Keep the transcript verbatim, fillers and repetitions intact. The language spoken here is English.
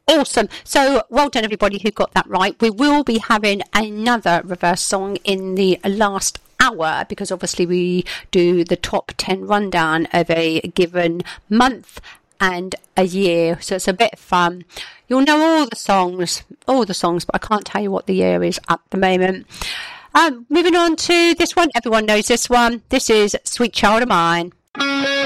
Awesome. So well done, everybody who got that right. We will be having another reverse song in the last hour because obviously we do the top ten rundown of a given month and a year. So it's a bit of fun. You'll know all the songs, all the songs, but I can't tell you what the year is at the moment. Um, moving on to this one. Everyone knows this one. This is Sweet Child of Mine.